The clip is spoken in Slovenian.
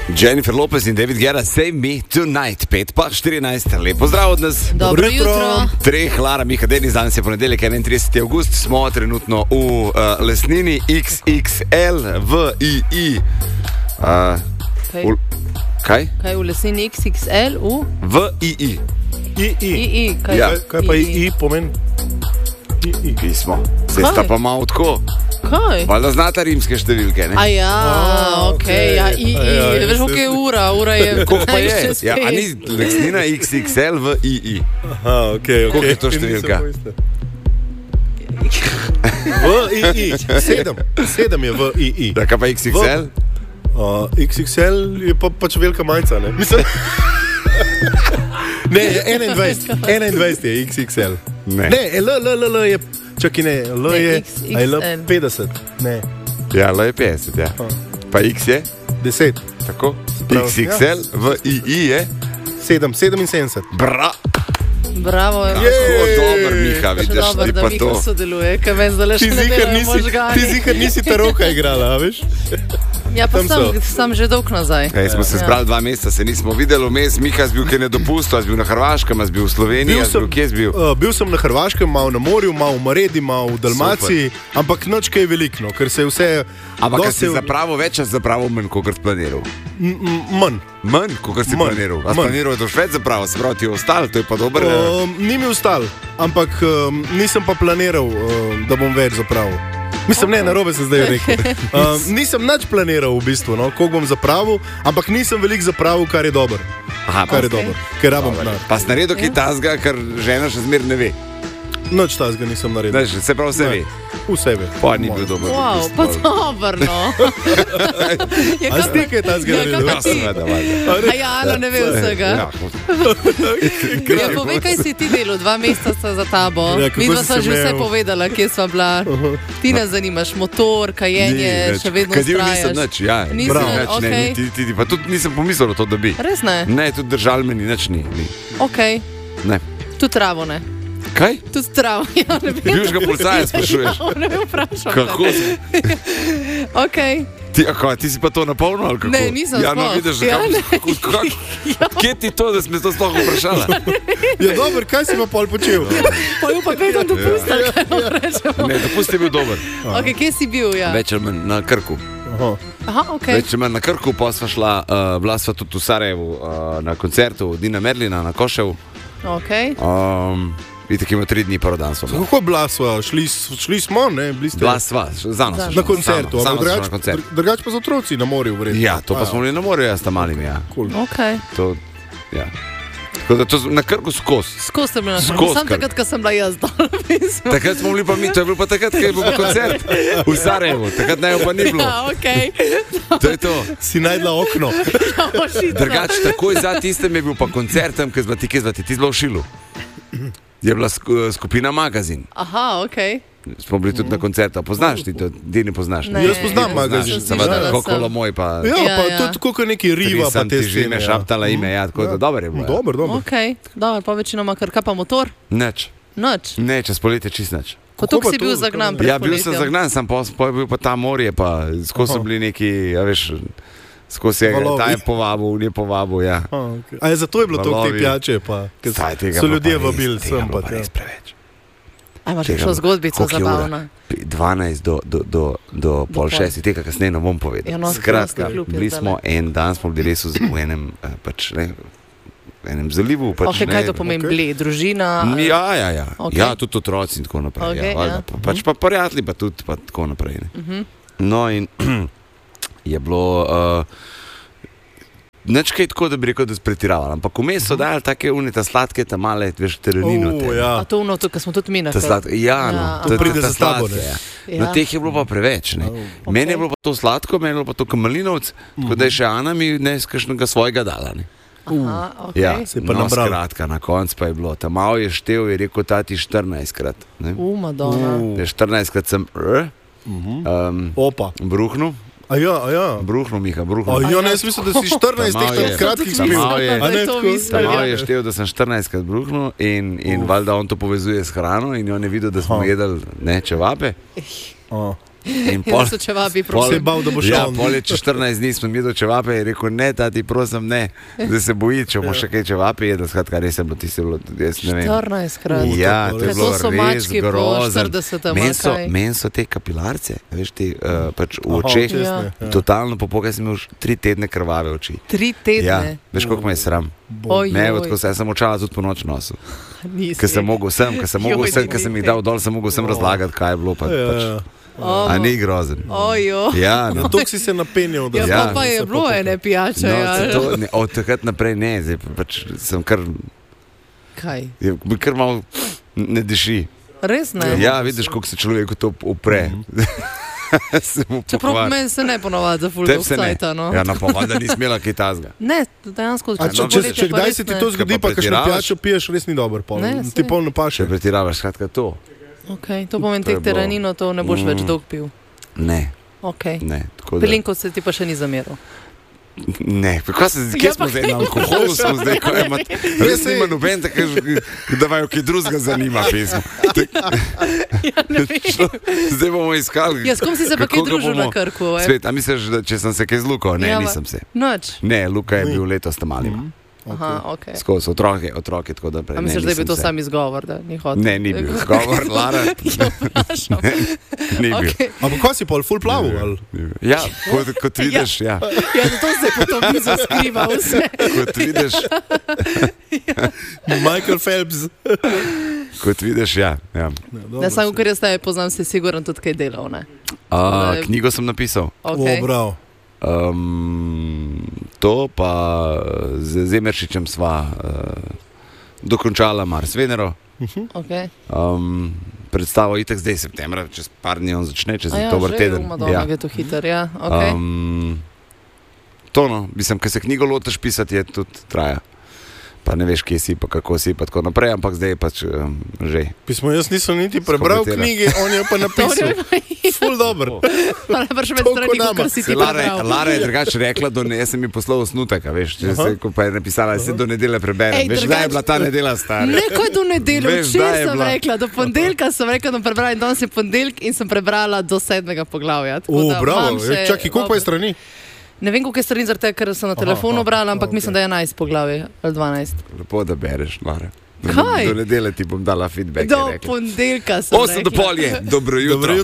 Jennifer Lopez in David Guetta, Save Me Tonight, 5:14. Lepo zdrav od nas. Dobro jutro. Treh, Lara, Miha, Denis, danes je ponedeljek, 31. avgust, smo trenutno v lesnini XXL VII. Kaj? Kaj v lesnini XXL VII. I. Kaj, Ja. Kaj pa I pomeni? I. Pismo. Se Kaj? sta pa malo tako. Kaj? Valjda znata rimske številke, ne? A ja, okej, ja, Ja, veš, koliko je ura je Koliko pa je? najvišče Ja, a spet. ni lesnina XXL VII. Aha, okej. Koliko je to številka? VII. 7 je VII. Da, kaj pa XXL? XXL je pa pač velika majica, ne? Mislim... Ne, 21 je XXL. Ne. Ne, L je... Čakaj, ne, L je... A je L 50? Ne. Ja, L je 50, ja. Pa X je? 10. Tako? pravi, XXL VII je? 77. Bra! Bravo, je. Kako dober, Miha, Še vidiš, dobro, ti da pa Miha to. sodeluje, ker meni zdaj Ti še ne delajo ti možgani. zihar nisi ta roka igrala, a veš? Ja, pa tam so. sem že dolg nazaj. Ej, smo se zbrali 2 meseca, se nismo videli vmes. Miha, si bil kaj nedopustu, si bil na Hrvaškem, si bil v Sloveniji, si bil kje si bil? Bil sem na Hrvaškem, malo na morju, malo v Maredi, malo v Dalmaciji, ampak nič kaj veliko, ker se je vse... Ampak dosti si zapravo več, ali zapravo manj, kot si planiral? Manj. Manj, kot si Manj. planiral. A si Manj. planiral, da boš več zapravo, se pravi, ti je ostal, to je pa dober. Ni mi ostal, ampak nisem pa planiral, da bom več zapravil. Mislim, ne, narobe se zdaj rekel. Nisem nič planiral v bistvu, no, koliko bom zapravil, ampak nisem veliko zapravil, kar je dobro. Aha, Kar je Ok. dobro, ker rabim denar. pa si naredil kaj tazga, kar žena še zmer ne ve. Nič tazga nisem naredil. Znaš, se pravi, vse ve. Vse ve. Pa ni bil dober. Wow, dopust, pa pol. dobro, no. Je A kar- si ti kaj tazga Ja, naredil? kako Ja, seveda, valjda. A ja, Ana ne ve vsega. Ja, Ja, povej, kaj si ti delal, 2 meseca sta za tabo. Ja, kako Midva si sva se že vse imel? povedala, kje sva bila. Ti nas zanimaš, motor, kajenje, še vedno Kadil nisem ustrajaš. nič, ja. Nisi Prav, nič, nič, ne, okej. niti, pa tudi nisem pomislil, da to dobi. Res ne? Ne, tudi držal meni, nič ni. Ok, Ne. tudi travo ne. Kaj? Tudi travo, ja, ne vem. Bivšega policaja sprašuješ? Ja, ne vem, vprašam. Kako si? Ok, Ti si pa to napolnil ali kako? Ne, nisem Ja, no, sploh. vidiš, Ja, kje ti to, da si me to sploh vprašala? Ja, dobro, kaj si pa pol počel? pa jo pa vedno dopustil, kaj vam rečemo. Ne, dopust je bil dober. Ok, kje si bil, ja? Več ali manj na Krku. Aha, ok. Več ali manj na Krku, pa sva šla, bila sva tudi v Sarajevu na koncertu Dina Merlina na Koševu. Ok. Vidite, ima 3 dni, prvi dan smo. bili. Kako bila sva? Šli smo, ne? Bili ste Bila sva, za nas. na koncertu, Sama ampak sva šla na koncert. drugače pa z otroci na morju vredno. Ja, to pa smo bili na morju, jaz tam malim, ja. Cool. Ok. To, ja. Tako da to na Krku skozi. Skozi sem bila na Skozi Krku, sam kar. takrat, ko sem bila jaz dol. mislim. Takrat smo bili pa mi, to je bil pa takrat, ko je bil pa koncert v Sarajevu, takrat naj pa ni bilo. Ja, ok. To je to. Si najdla okno. Drugače, takoj za tistem je bil pa koncert, tam, kjer zvati, ti si bila v Šilu. Je bila skupina Magazin. Aha, ok. Smo bili tudi na koncertu. Poznaš ti to? Ti ne poznaš? Ne. Jaz poznam Magazin. Sem Seveda, slišala Kokolo sem. moj pa... Ja, Ja, pa ja. tudi kot neki riva, pa Sem te ti že ime šaptala ime, ja, tako da dobro je bilo. ja. Dobro. Ok, dobro, pa večinoma kar, kaj pa motor? Nič. Noč. Ne, čez poletje čist nič. Pa Kako tukaj pa si to? bil zagnan pred Ja, bil sem poletjem. zagnan, sem pa je bil pa ta morje, pa skozi so bili neki, ja veš, skozi je Valovi. ta je povabil, ni povabil, ja. A je zato je bilo to te Valovi. pijače, pa ker Saj, tega so pa ljudje pa res, vabili tega sem pa pa pa tja. res preveč. A imaš Tega kakšno pa- zgodbico koliko je ura? zabavno? 12 do pol pol. 6, tega kasneje ne bom povedal. Ja, no, Skratka, Hrvatski klub je bili zdajle. smo en dan, smo bili res v enem, pač, ne, v enem zalivu. Pač, Ok, kaj to ne, pomeni? ok. Bled, družina? Ja. Ok. Ja, tudi otroci in tako naprej. Ok, ja, valjda, ja. pač pa prijatelji, pa tudi pa tako naprej. Ne. No, in je bilo nič kaj tako, da bi rekel, da so pretiravali. Ampak vmes so dali take unite sladke, ta male, veš, terenino. O, ja. A to ono, to, kar smo tudi mi na Ta sladke, ja, no, Ja, to je pride ta za tabo, sladke, ne. ja. Ja. No, teh je bilo pa preveč. Ne. Oh. Meni je bilo pa to sladko, meni je bilo pa to kamalinovc, tako da je še Ana mi ne skašnega svojega dala. Ne. Aha, ok. Ja, Se je pa no, nabral. skratka, na koncu pa je bilo. Ta malo je štev, je rekel tati 14krat. Ne. Madonna. Da je 14krat sem Opa. bruhnil, A ja. bruhnil, Miha, A bruhnil. ja, ne, jaz mislim, da si 14 Malo teh je. kratkih Samo spil. je. A ne, To tako? mislim. Ta malo Ja. je štev, da sem 14krat bruhnil in valjda on to povezuje s hrano in on je videl, da smo jedli ne čevape. In Da so čevapi Se je bal, da bo šel. Ja, pol je čez 14 dni smo jedli čevape in rekel, ne, tati, prosim, ne, da se boji, če bomo še kaj čevape jedli, skratka, res je bilo tisto, jaz ne vem. 14-krat. Ja, to je To bilo so res mački po grozno. 40 Meni so te kapilarce, veš, ti pač v očeh, Ja. totalno popokaj sem imel 3 tedne krvave oči. 3 tedne. Ja, veš, koliko me je sram. Oj, Ne, oj. tako se sem očala tudi po noč nosil. Nisi. Ker sem mogel sem, ker sem jih dal dol, sem mogel sem razlagati, kaj je bilo. Pač. A ni grozen. Ojo. Ja, no. Tok si se napenjal, da Ja, Ja. pa je bilo ene pijače. No, Ja. to, ne, od takrat naprej ne, zdaj pač sem kar, Kaj? mi kar malo ne diši. Res ne? Ja, vidiš, koliko se človeku to upre. Se mu Čeprav pokvari. meni se ne ponovadi za full Tebi se ne. offside, no. Ja, no, pa valjda nisi imela kaj tazga. Ne, dejansko A no, če kdaj se ti to zgodi, pa kakšno pretiravaš? pijačo piješ, res ni dobro. Ne, Ti saj. pol ne Če paše. pretiravaš, skratka to. Okay, to pomeni, To je tek teranino, to ne boš več Mm. dolg pil. Ne, Okay. ne. Tako da, Pelinko se ti pa še ni zameril. ne, pa kaj se, Ja, kje smo pa zdaj kaj na alkoholu, smo zdaj, ko ima, res saj. nima noben, tako da vajo, kaj drugega zanima pismo. Ja, ne vem. Zdaj bomo iskali. Ja, s kom si se pa kako kaj ga družil bomo- na Krku? Svet, a misliš, da če sem se kaj zlukal? Ne, Ja, nisem se. Noč. Ne, Luka je bil letos tam malima. Aha, ok. Skozi otroke, tako da prej. A misliš, da je bil to sam izgovor, da ni hotel? Ne, ni bil izgovor, Lara. Ja, vprašam. Ni bil. Okay. Ampak kaj si pol, full plavu? ali? Ja, kot vidiš, ja. Ja, zato se je potom mizo skriva vse. Kot vidiš, Michael Phelps. ja. Ne, samo ker jaz te poznam, si siguren tudi kaj delal, ne? Knjigo sem napisal. Okay. Bravo. To pa z Zemeršičem sva dokončala Mars Venero. Okay. Predstavo itak zdaj septembra, čez par dni on začne, čez A ja, dober že, teden. Madonna je to hiter, ja. Okay. To no, mislim, ker se knjigo lotiš pisati, je tudi traja. Pa ne veš, kje si, pa kako si, pa tako naprej, ampak zdaj je pač že. Pismo, jaz nisem niti prebral Skometira. knjige, on je pa napisal. Full dobro. Pa ne prši več Toliko strani, nama. kot si ti Lara prebral. je drugače rekla, jaz sem ji poslal osnutek, a veš, če se, ko pa je napisala, se do nedelje preberem. Ej, Veš, kdaj je bila ta nedelja stara? Ne, ko je do nedelje, Veš, včeraj kdaj je sem bila? rekla, do ponedeljka sem rekla, da bom prebrala in danes je ponedeljek in sem prebrala do 7. poglavja. Tako da Bravo. imam še- Čakaj, koliko je strani? Ne vem, koliko je strani, zaradi tega, ker sem na telefonu brala, ampak ok. mislim, da je 11 poglavij ali 12. Lepo, da bereš, Lara. Kaj? Do nedelje ti bom dala feedback. Do ponedeljka sem 8 do rekla. pol je, dobro jutro. Dobro jutro.